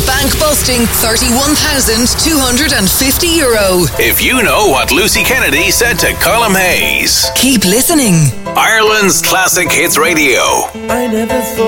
bank-busting €31,250. If you know what Lucy Kennedy said to Colm Hayes. Keep listening. Ireland's Classic Hits Radio. I never thought